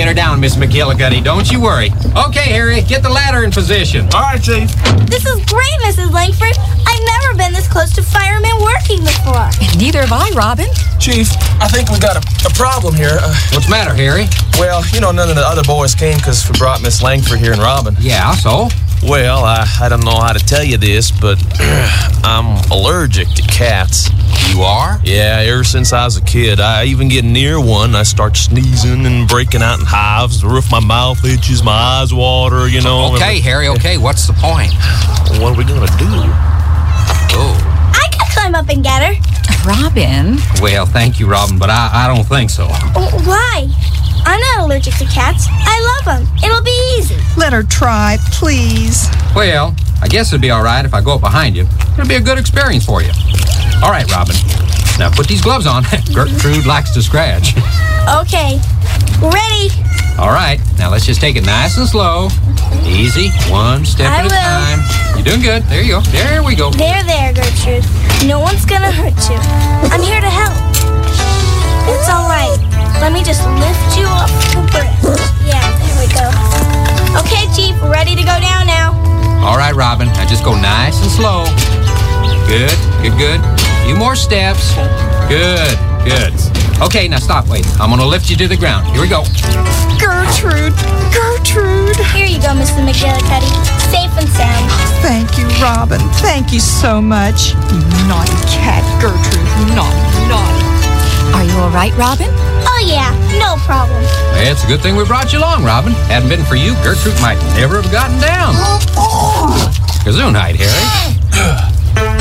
her down, Miss McGillicuddy. Don't you worry. Okay, Harry, get the ladder in position. All right, Chief. This is great, Mrs. Langford. I've never been this close to firemen working before. Neither have I, Robin. Chief, I think we got a problem here. What's the matter, Harry? Well, none of the other boys came because we brought Miss Langford here and Robin. Yeah, so? Well, I don't know how to tell you this, but I'm allergic to cats. You are? Yeah, ever since I was a kid. I even get near one, I start sneezing and breaking out in hives. The roof of my mouth itches, my eyes water, Okay, Harry, okay. What's the point? What are we going to do? Oh. I could climb up and get her. Robin. Well, thank you, Robin, but I don't think so. Why? I'm not allergic to cats. I love them. It'll be easy. Let her try, please. Well, I guess it'd be all right if I go up behind you. It'll be a good experience for you. All right, Robin. Now put these gloves on. Gertrude likes to scratch. Okay. Ready? All right. Now let's just take it nice and slow. Easy. One step at a time. You're doing good. There you go. There we go. There, Gertrude. No one's gonna hurt you. I'm here to help. It's all right. Let me just lift you off the bridge. Yeah, there we go. Okay, Chief, we're ready to go down now. All right, Robin. Now just go nice and slow. Good. A few more steps. Good. Okay, now stop. Wait. I'm going to lift you to the ground. Here we go. Gertrude. Here you go, Mrs. McGillicuddy. Safe and sound. Thank you, Robin. Thank you so much. You naughty cat, Gertrude. Naughty. Are you all right, Robin? Oh, yeah. No problem. Hey, it's a good thing we brought you along, Robin. Hadn't been for you, Gertrude might never have gotten down. Gesundheit, Harry.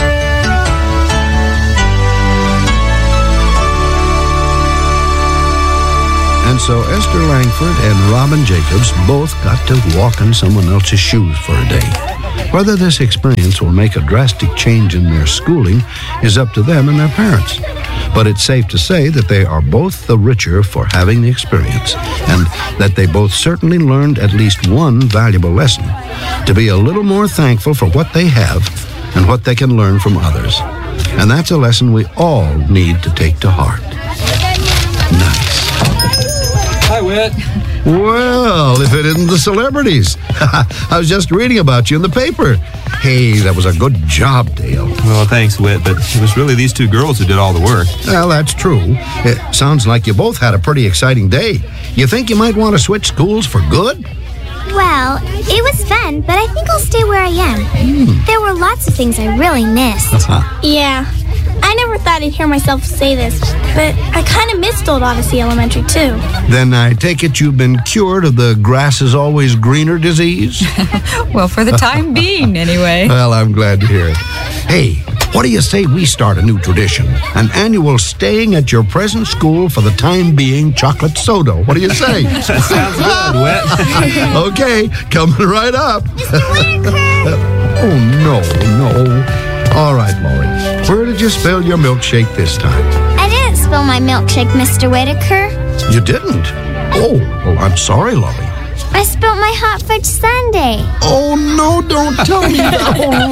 And so Esther Langford and Robin Jacobs both got to walk in someone else's shoes for a day. Whether this experience will make a drastic change in their schooling is up to them and their parents. But it's safe to say that they are both the richer for having the experience, and that they both certainly learned at least one valuable lesson: to be a little more thankful for what they have and what they can learn from others. And that's a lesson we all need to take to heart. Nice. Hi, Whit. Well, if it isn't the celebrities. I was just reading about you in the paper. Hey, that was a good job, Dale. Well, thanks, Whit, but it was really these two girls who did all the work. Well, that's true. It sounds like you both had a pretty exciting day. You think you might want to switch schools for good? Well, it was fun, but I think I'll stay where I am. There were lots of things I really missed. Yeah. I never thought I'd hear myself say this, but I kind of missed Old Odyssey Elementary, too. Then I take it you've been cured of the grass is always greener disease? Well, for the time being, anyway. Well, I'm glad to hear it. Hey, what do you say we start a new tradition? An annual staying at your present school for the time being chocolate soda. What do you say? Sounds good, Whit. Okay, coming right up. Mr. Whitaker! Oh, no. All right, Laurie. Where did you spill your milkshake this time? I didn't spill my milkshake, Mr. Whitaker. You didn't? Oh, well, I'm sorry, Laurie. I spilled my hot fudge sundae. Oh, no, don't tell me that. Oh,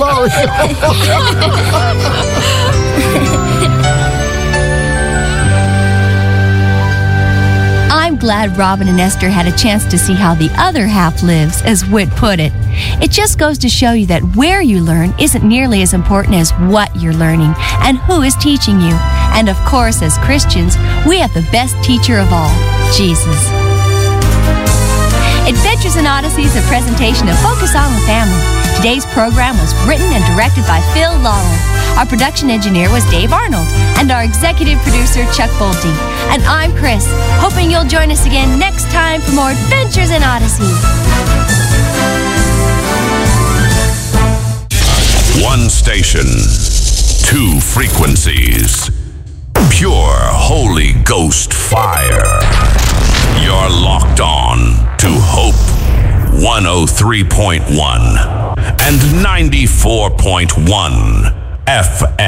Laurie. I'm glad Robin and Esther had a chance to see how the other half lives, as Whit put it. It just goes to show you that where you learn isn't nearly as important as what you're learning and who is teaching you. And of course, as Christians, we have the best teacher of all, Jesus. Adventures in Odyssey is a presentation of Focus on the Family. Today's program was written and directed by Phil Lawler. Our production engineer was Dave Arnold, and our executive producer, Chuck Bolte. And I'm Chris, hoping you'll join us again next time for more Adventures in Odyssey. One station, two frequencies. Pure Holy Ghost fire. You're locked on to Hope 103.1 and 94.1 FM.